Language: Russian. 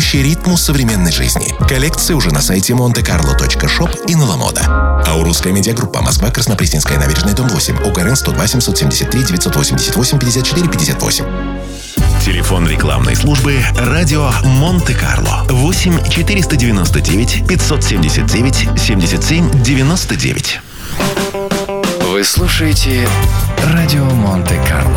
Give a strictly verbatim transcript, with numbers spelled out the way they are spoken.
отвечающие ритму современной жизни. Коллекция уже на сайте монте карло точка шоп и на Ламода. Аурусская медиагруппа. Москва, Краснопресненская набережная, дом восемь. УКРН сто два семьсот семьдесят три девятьсот восемьдесят восемь пятьдесят четыре пятьдесят восемь. Телефон рекламной службы «Радио Монте-Карло» восемь четыреста девяносто девять пятьсот семьдесят девять семьдесят семь девяносто девять. Вы слушаете «Радио Монте-Карло».